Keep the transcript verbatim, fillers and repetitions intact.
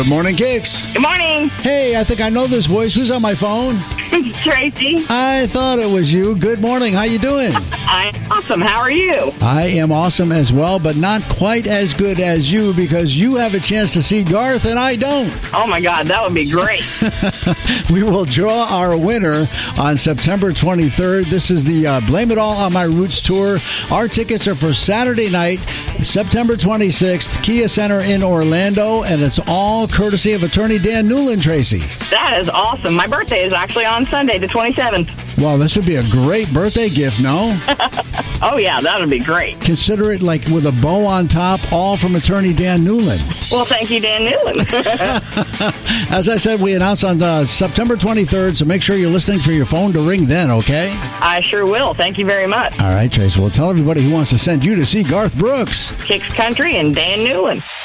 Good morning, Kicks. Good morning. Hey, I think I know this voice. Who's on my phone? Tracy. I thought it was you. Good morning. How you doing? I'm awesome. How are you? I am awesome as well, but not quite as good as you because you have a chance to see Garth and I don't. Oh, my God. That would be great. We will draw our winner on September twenty-third. This is the uh, Blame It All on My Roots tour. Our tickets are for Saturday night, September twenty-sixth, Kia Center in Orlando, and it's all courtesy of attorney Dan Newland, Tracy. That is awesome. My birthday is actually on Sunday, the twenty-seventh. Well, this would be a great birthday gift, no? Oh, yeah, that would be great. Consider it like with a bow on top, all from attorney Dan Newland. Well, thank you, Dan Newland. As I said, we announce on uh, September twenty-third, so make sure you're listening for your phone to ring then, okay? I sure will. Thank you very much. All right, Trace. Well, tell everybody who wants to send you to see Garth Brooks. Kicks Country and Dan Newland.